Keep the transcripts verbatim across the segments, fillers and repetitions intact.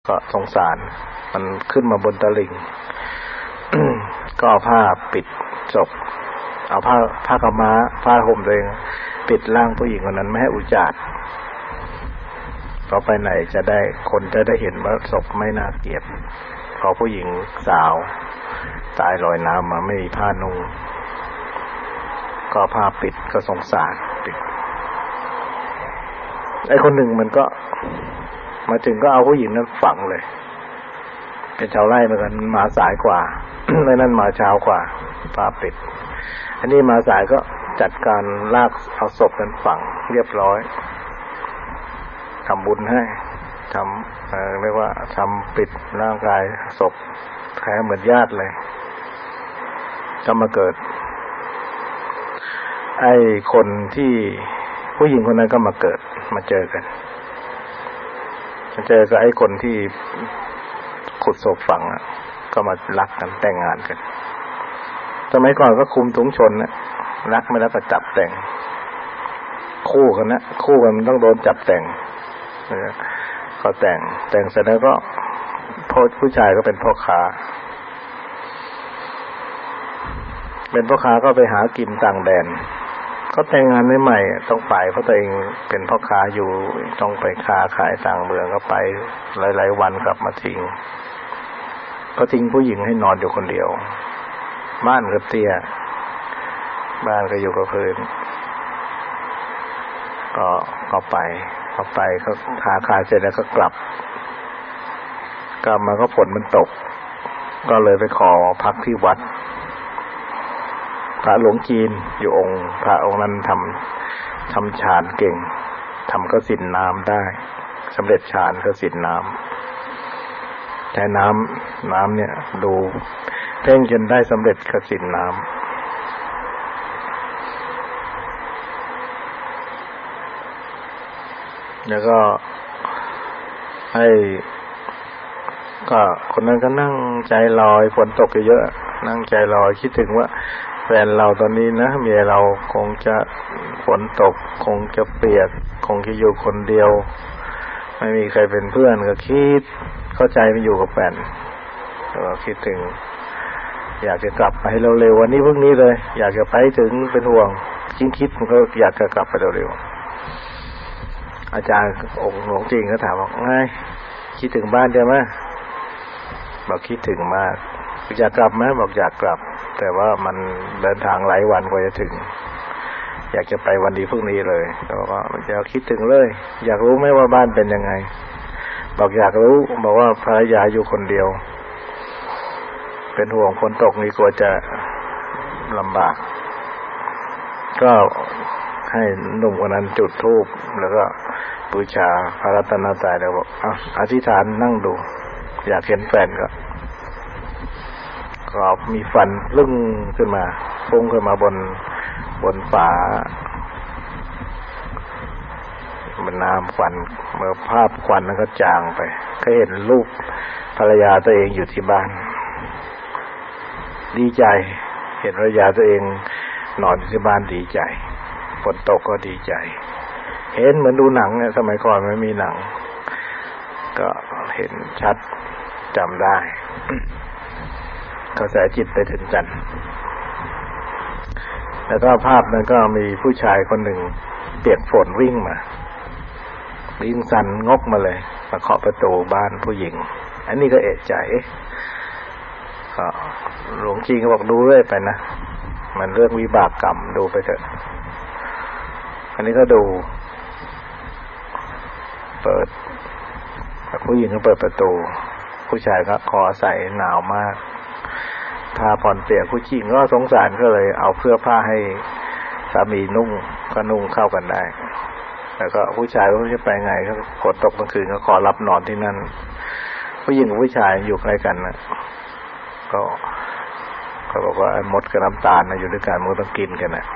ก็สงสารมันขึ้นมาบนตลิ่ง ก็เอาผ้าปิดศพเอาผ้าผ้ากำม้าผ้าห่มตัวเองปิดร่างผู้หญิงคนนั้นไม่ให้อุจจาระต่อไปไหนจะได้คนจะได้เห็นว่าศพไม่น่าเกลียดเพราะผู้หญิงสาวตายลอยน้ำมาไม่มีผ้านุ่งก็ผ้าปิดก็สงสารปิดไอ้คนหนึ่งมันก็มาถึงก็เอาผู้หญิงนั้นฝังเลยเป็นชาวไร่เหมือนกันมาสายกว่า ไม่นั่นมาเช้ากว่าผ้าปิดอันนี้มาสายก็จัดการลากเอาศพนั้นฝังเรียบร้อยทำบุญให้ทำเอ่อเรียกว่าทำปิดร่างกายศพแท้เหมือนญาติเลยก็มาเกิดไอ้คนที่ผู้หญิงคนนั้นก็มาเกิดมาเจอกันมาเจอกับไอ้คนที่ขุดศพฝังอ่ะก็มารักกันแต่งงานกันสมัยก่อนก็คุมถุงชนนะรักไม่แล้วก็จับแต่งคู่กันนะคู่กันมันต้องโดนจับแต่งก็แต่งแต่งเสร็จแล้วก็พ่อผู้ชายก็เป็นพ่อค้าเป็นพ่อค้าก็ไปหากินต่างแดนก็แต่งงานใหม่ๆต้องไปเพราะตัวเองเป็นพ่อค้าอยู่ต้องไปค้าขายต่างเมืองก็ไปหลายๆวันกลับมาทิ้งก็ทิ้งผู้หญิงให้นอนอยู่คนเดียวบ้านก็เตี้ยบ้านก็อยู่กับพื้นก็ก็ไปก็ไปก็ค้าขายเสร็จแล้วก็กลับกลับมาก็ฝนมันตกก็เลยไปขอพักที่วัดพระหลวงจีนอยู่องค์พระองค์นั้นทำทำฌานเก่งทำกสิณน้ำได้สำเร็จฌานกสิณน้ำแต่น้ำน้ำเนี่ยดูเพ่งจนได้สำเร็จกสิณน้ำแล้วก็ให้ก็คนนั้นก็นั่งใจลอยฝนตกเยอะๆนั่งใจลอยคิดถึงว่าแฟนเราตอนนี้นะเมียเราคงจะฝนตกคงจะเปียกคงจะอยู่คนเดียวไม่มีใครเป็นเพื่อนก็คิดเข้าใจไม่อยู่กับแฟนก็คิดถึงอยากจะกลับไปเร็วๆวันนี้พรุ่งนี้เลยอยากจะไปถึงเป็นห่วงยิ่งคิดมันก็อยากจะกลับไปเร็วๆอาจารย์องค์หลวงจริงก็ถามว่าไงคิดถึงบ้านใช่ไหมบอกคิดถึงมากอยากกลับไหมบอกอยากกลับแต่ว่ามันเดินทางหลายวันกว่าจะถึงอยากจะไปวันดีพรุ่งนี้เลยแต่ว่าจะคิดถึงเลยอยากรู้ไหมว่าบ้านเป็นยังไงบอกอยากรู้บอกว่าภรรยาอยู่คนเดียวเป็นห่วงฝนตกนี่กลัวจะลำบากก็ให้หนุ่มคนนั้นจุดธูปแล้วก็บูชาพระรัตนตรัยแล้วบอกอ่ะอธิษฐานนั่งดูอยากเห็นแฟนก็ก็มีฟันลึ่งขึ้นมาพุ่งขึ้นมาบนบนฝาบนน้ำควันเมื่อภาพควันนั้นก็จางไปก็เห็นรูปภรรยาตัวเองอยู่ที่บ้านดีใจเห็นภรรยาตัวเองนอนอยู่ที่บ้านดีใจฝนตกก็ดีใจเห็นเหมือนดูหนังเนี่ยสมัยก่อนไม่มีหนังก็เห็นชัดจำได้กระแสจิตไปถึงกันแล้วก็ภาพนั้นก็มีผู้ชายคนหนึ่งเปียกฝนวิ่งมาวิ่งสั่นงกมาเลยมาเคาะประตูบ้านผู้หญิงอันนี้ก็เอะใจก็หลวงจีนก็บอกดูเรื่อยไปนะมันเรื่องวิบากกรรมดูไปเถอะอันนี้ก็ดูเปิดผู้หญิงก็เปิดประตูผู้ชายก็คอใส่หนาวมากผ้าผ่อนเปียกผู้หญิงก็สงสารก็เลยเอาเสื้อผ้าให้สามีนุ่งก็นุ่งเข้ากันได้แล้วก็ผู้ชายก็ไม่ไปไงก็ฝนตกกลางคืนก็ขอรับนอนที่นั่นผู้หญิงกับผู้ชายอยู่ใกล้กันนะก็เขาบอกว่ามดกับน้ำตาลนะอยู่ด้วยกันมันต้องกินกันนะ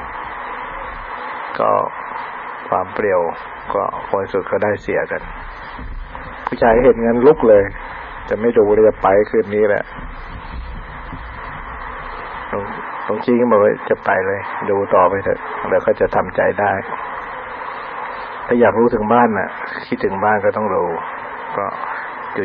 ก็ความเปรี้ยวก็ผลสุดก็ได้เสียกันผู้ชายเห็นงั้นลุกเลยจะไม่ดูเลยจะไปคืนนี้แหละหลวงจีก็บอกว่าจะไปเลยดูต่อไปเถอะเดี๋ยวก็จะทำใจได้ถ้าอยากรู้ถึงบ้านน่ะคิดถึงบ้านก็ต้องรู้ก็